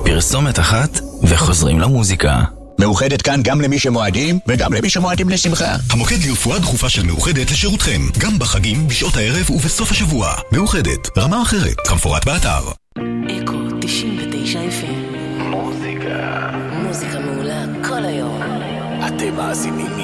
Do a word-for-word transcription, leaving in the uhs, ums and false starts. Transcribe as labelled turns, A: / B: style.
A: פרסומת אחת וחוזרים למוזיקה.
B: מאוחדת כאן גם למי שמועדים וגם למי שמועדים לשמחה.
C: המוקד לרפואה דחופה של מאוחדת לשירותכם, גם בחגים, בשעות הערב ובסוף השבוע. מאוחדת, רמה אחרת, כמפורט באתר.
D: אקו תשעים ותשע אף אם.
B: מוזיקה.
D: מוזיקה מעולה כל היום.
B: אתם מאזינים